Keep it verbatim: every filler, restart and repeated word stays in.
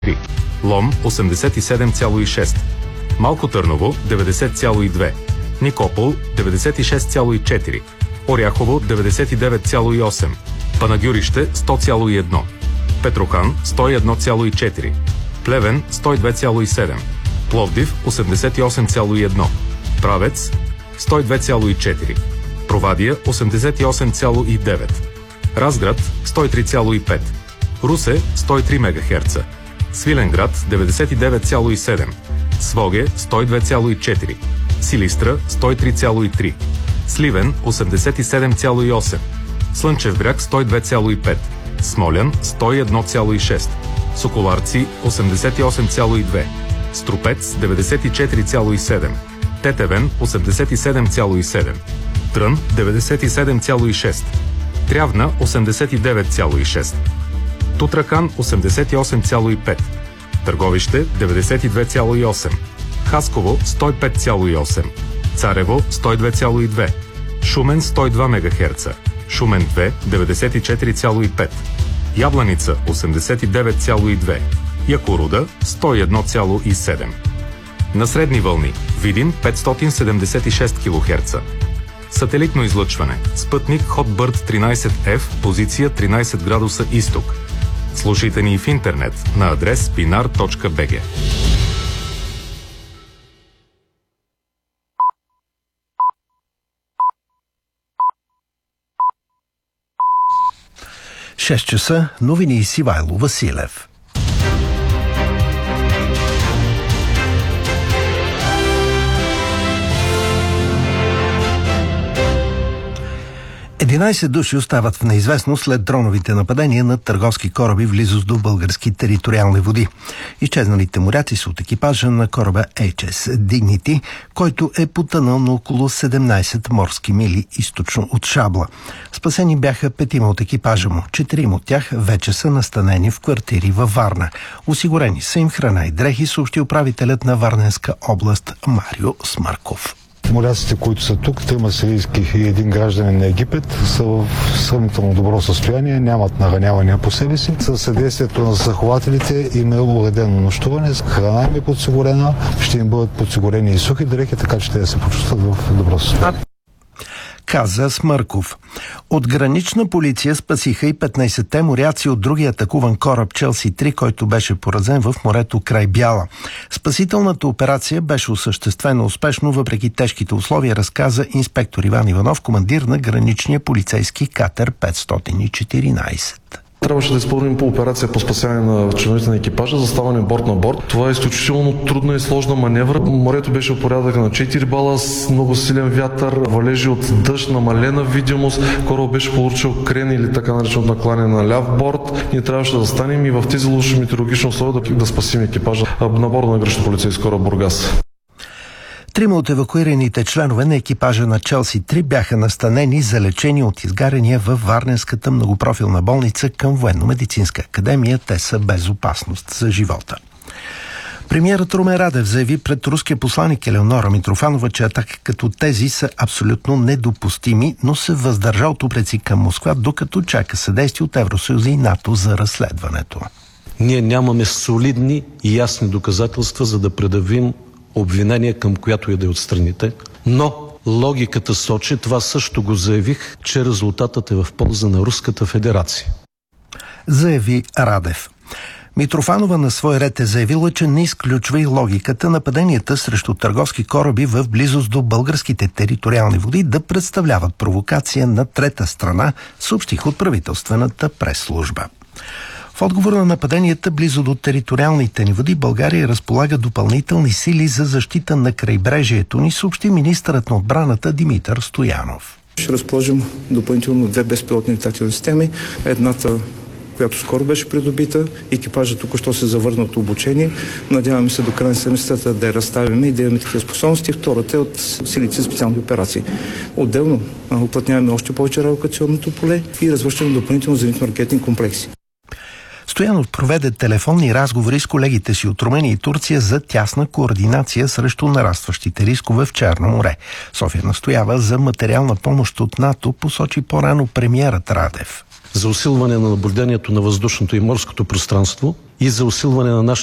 Лом осемдесет и седем цяло и шест, Малко Търново деветдесет цяло и две, Никопол деветдесет и шест цяло и четири, Оряхово деветдесет и девет цяло и осем, Панагюрище сто цяло и едно, Петрохан сто и едно цяло и четири, Плевен сто и две цяло и седем, Пловдив осемдесет и осем цяло и едно, Правец сто и две цяло и четири, Провадия осемдесет и осем цяло и девет, Разград сто и три цяло и пет, Русе сто и три мегахерца, Свиленград деветдесет и девет цяло и седем, Своге сто и две цяло и четири, Силистра сто и три цяло и три, Сливен осемдесет и седем цяло и осем, Слънчев бряг сто и две цяло и пет, Смолян сто и едно цяло и шест, Соколарци осемдесет и осем цяло и две, Струпец деветдесет и четири цяло и седем, Тетевен осемдесет и седем цяло и седем, Трън деветдесет и седем цяло и шест, Трявна осемдесет и девет цяло и шест, Тутракан осемдесет и осем цяло и пет, Търговище деветдесет и две цяло и осем, Хасково сто и пет цяло и осем, Царево сто и две цяло и две, Шумен сто и два мегахерца, Шумен две деветдесет и четири цяло и пет, Ябланица осемдесет и девет цяло и две, Якоруда сто и едно цяло и седем. На средни вълни Видин петстотин седемдесет и шест килохерца. Сателитно излъчване. Спътник Hotbird тринайсет еф, позиция тринайсет градуса изток. Слушайте ни в интернет на адрес пинар точка би джи. шест часа, новини с Ивайло Василев. единайсет души остават в неизвестност след дроновите нападения на търговски кораби в близост до български териториални води. Изчезналите моряци са от екипажа на кораба Ейч Ес Dignity, който е потънал на около седемнайсет морски мили източно от Шабла. Спасени бяха петима от екипажа му. Четирима от тях вече са настанени в квартири във Варна. Осигурени са им храна и дрехи, съобщи управителят на Варненска област Марио Смърков. Моряците, които са тук, трима сирийски и един гражданин на Египет, са в сравнително добро състояние, нямат наранявания по себе си. Със съдействието на застрахователите им е уредено нощуване, храна им е подсигурена, ще им бъдат подсигурени и сухи дрехи, така че те да се почувстват в добро състояние. Каза Смърков. От гранична полиция спасиха и петнайсетте моряци от другия атакуван кораб Челси три, който беше поразен в морето край Бяла. Спасителната операция беше осъществена успешно въпреки тежките условия, разказа инспектор Иван Иванов, командир на граничния полицейски катер петстотин и четиринайсет. Трябваше да изпълним по операция по спасяване на членовете на екипажа, заставане борт на борт. Това е изключително трудна и сложна маневра. Морето беше от порядъка на четири бала с много силен вятър, валежи от дъжд, намалена видимост. Корабът беше получил крен или така наречено накланяне на ляв борт. Ние трябваше да застанем и в тези лоши метеорологични условия да, да спасим екипажа на борда на граничен полицейски кораб Бургас. Трима от евакуираните членове на екипажа на Челси три бяха настанени за лечение от изгаряния във Варненската многопрофилна болница към Военно-медицинска академия. Те са без опасност за живота. Премиерът Румен Радев заяви пред руския посланик Елеонора Митрофанова, че атаки като тези са абсолютно недопустими, но се въздържа от упреци към Москва, докато чака съдействие от Евросъюза и НАТО за разследването. Ние нямаме солидни и ясни доказателства, за да предявим обвинение към която и да е от страните, но логиката сочи, това също го заявих, че резултатът е в полза на Руската федерация. Заяви Радев. Митрофанова на свой ред е заявила, че не изключва и логиката нападенията срещу търговски кораби в близост до българските териториални води да представляват провокация на трета страна, съобщих от правителствената прес-служба. В отговор на нападенията близо до териториалните ни води, България разполага допълнителни сили за защита на крайбрежието ни, съобщи министърът на отбраната Димитър Стоянов. Ще разположим допълнително две безпилотни летателни системи. Едната, която скоро беше придобита, екипажът току-що се завърна от обучение. Надяваме се до края на седмицата да я разставим и да имаме такива способности. Втората е от силите за специални операции. Отделно уплътняваме още повече радиолокационното поле и развършваме допълнително зенитно-ракетни комплекси. Стоянов проведе телефонни разговори с колегите си от Румъния и Турция за тясна координация срещу нарастващите рискове в Черно море. София настоява за материална помощ от НАТО, посочи по-рано премиерът Радев. За усилване на наблюдението на въздушното и морското пространство и за усилване на нашата